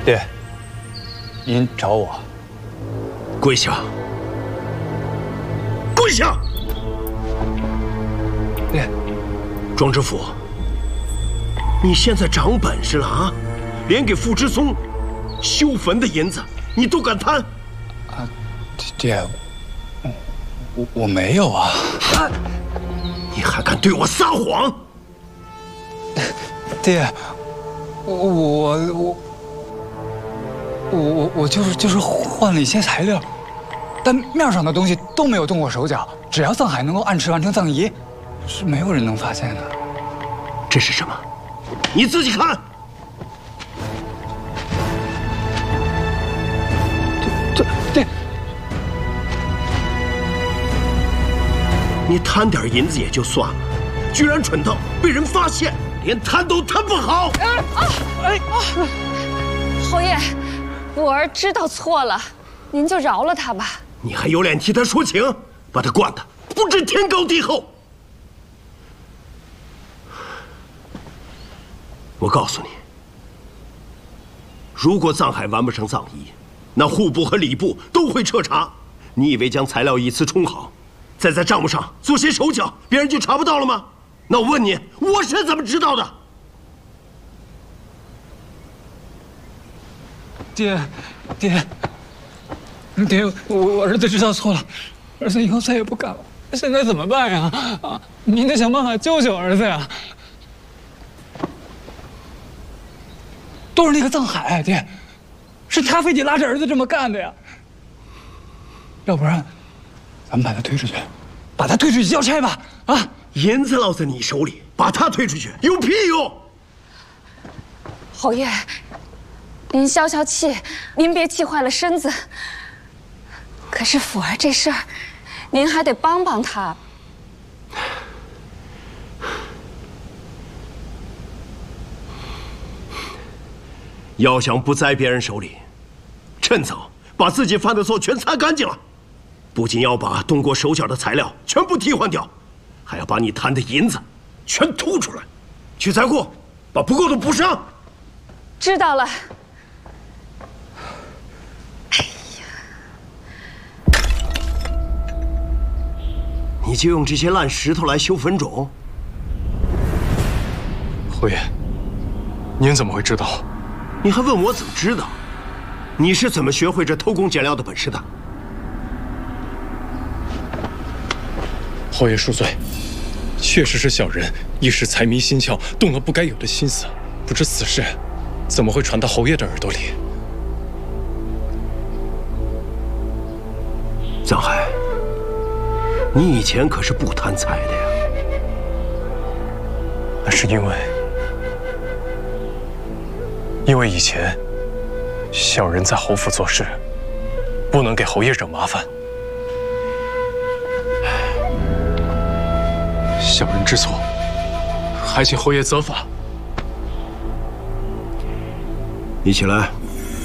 爹，您找我？ 跪下！跪下！ 爹， 庄知府，你现在长本事了啊！连给傅知松修坟的银子你都敢贪？ 啊，爹，我没有啊！ 你还敢对我撒谎？ 爹，我就是换了一些材料，但面上的东西都没有动过手脚。只要藏海能够按时完成葬仪，是没有人能发现的。 这是什么？你自己看。 爹， 你贪点银子也就算了，居然蠢到被人发现，连贪都贪不好。 侯爷，我儿知道错了，您就饶了他吧。 你还有脸替他说情？把他惯得不知天高地厚。我告诉你，如果藏海完不成葬仪，那户部和礼部都会彻查。你以为将材料依次冲好，再在账目上做些手脚，别人就查不到了吗？那我问你，我是怎么知道的？ 爹，我儿子知道错了，儿子以后再也不敢了。现在怎么办呀？啊，您得想办法救救儿子呀！都是那个藏海，爹，是他非得拉着儿子这么干的呀。要不然，咱们把他推出去，把他推出去交差吧！啊， 银子落在你手里，把他推出去有屁用？ 侯爷，您消消气，您别气坏了身子。可是福儿这事儿，您还得帮帮他。 要想不栽别人手里，趁早把自己犯的错全擦干净了。不仅要把动过手脚的材料全部替换掉，还要把你贪的银子全吐出来，去财库把不够的补上。 知道了。 你就用这些烂石头来修坟冢？ 侯爷，您怎么会知道？ 你还问我怎么知道？你是怎么学会这偷工减料的本事的？ 侯爷恕罪，确实是小人一时财迷心窍，动了不该有的心思。不知此事怎么会传到侯爷的耳朵里？ 藏海，你以前可是不贪财的呀。 那是因为以前小人在侯府做事，不能给侯爷惹麻烦。小人知错，还请侯爷责罚。 你起来。